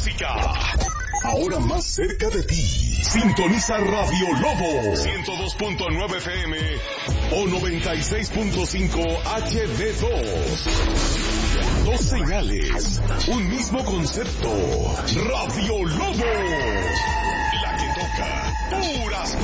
música. Ahora más cerca de ti. Sintoniza Radio Lobo 102.9 FM o 96.5 HD2. Dos señales, un mismo concepto. Radio Lobo, la que toca puras